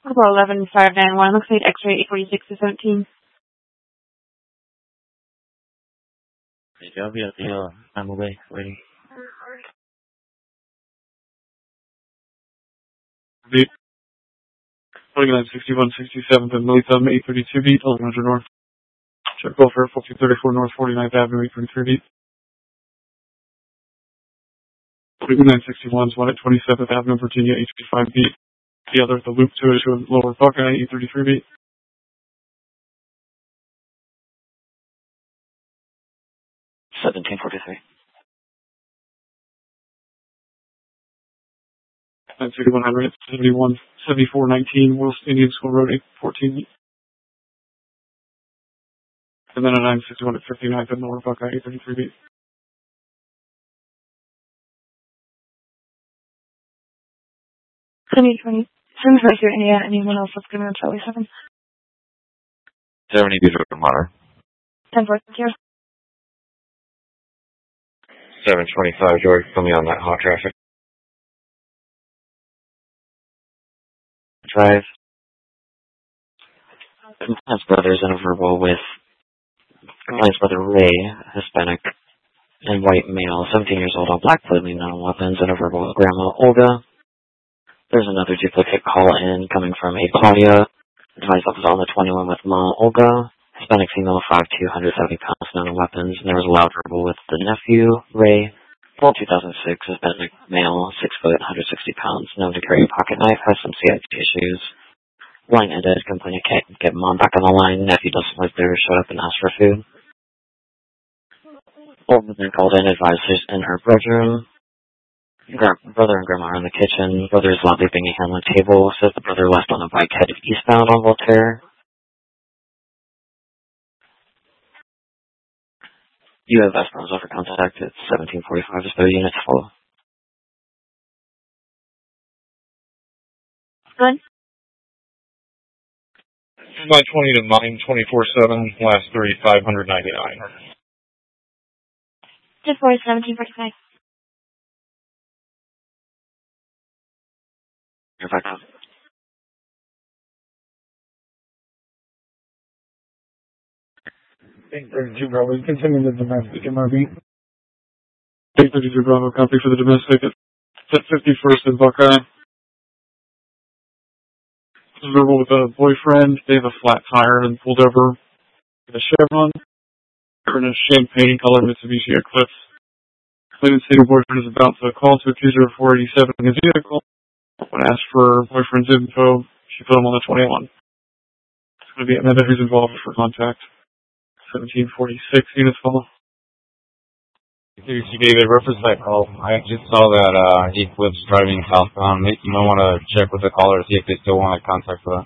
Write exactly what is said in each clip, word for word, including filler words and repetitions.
About eleven five nine one. Looks like X-ray eight forty-six to seventeen. I'll be at the uh, I'm away, waiting. Beat. twenty-nine sixty-one sixty-seventh and Militham eight thirty-two beat, eleven hundred north. Check welfare, fourteen thirty-four north, forty-ninth Avenue, eight thirty-three beat. twenty-nine sixty-one is one at twenty-seventh Avenue, Virginia, eight fifty-five beat. The other at the loop two is to lower Buckeye, eight thirty-three beat. seventeen forty-three. nine sixty-one hundred, seventy-one, seventy-four nineteen, West Indian School Road, eight fourteen. And then a nine sixty-one at fifty-ninth and lower Buckeye, eight thirty-three beat. seventy twenty. seven twenty-three, India. Anyone else that's going to Charlie seven? seventy beat from water. ten four here. seven twenty-five, George, put me on that hot traffic. Drive. Compliance brothers in a verbal with Compliance brother Ray, Hispanic and white male, seventeen years old, on black clothing, no weapons, and a verbal with Grandma Olga. There's another duplicate call in coming from a Claudia. Advised that was on the twenty-one with Ma Olga. Hispanic female, five two, one hundred seventy pounds, no weapons. And there was a loud verbal with the nephew, Ray, fall two thousand six, Hispanic male, six foot, one hundred sixty pounds, known to carry a pocket knife, has some C I T issues. Line ended, complaining can't get mom back on the line. Nephew doesn't live there, showed up and asked for food. Olga then called in, advised she's in her bedroom. Gra- brother and grandma are in the kitchen. Brother is loudly banging hand on the table. Says the brother left on a bike headed eastbound on Voltaire. You have Esperanza for contact at seventeen forty-five. Just thirty units full. Good. nine twenty to nine twenty-four seven, last three, five ninety-nine. ten four, seventeen forty-five. You're back up. eight thirty-two Bravo, continue the domestic M R B. eight thirty-two Bravo, copy for the domestic at fifty-first and Buckeye. Verbal with a boyfriend. They have a flat tire and pulled over with a Chevron. They're in a champagne colored Mitsubishi Eclipse. Claimant single boyfriend is about to call to accuse her of four eighty-seven in his vehicle. When asked for boyfriend's info, she put him on the twenty-one. It's going to be Amanda who's involved for contact. seventeen forty-six units follow. C David, reference that call. I just saw that uh, Eclipse driving southbound. You might want to check with the caller to see if they still want to contact for that.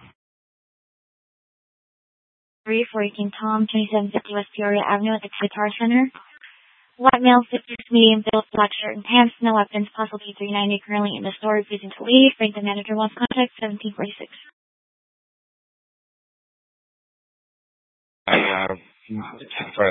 three four eighteen Tom, twenty-seven fifty West Peoria Avenue at the Guitar Center. White male, fifties, medium build, black shirt and pants, no weapons, possibly three ninety, currently in the store, refusing to leave. Frank, the manager, wants contact, seventeen forty-six. I, uh,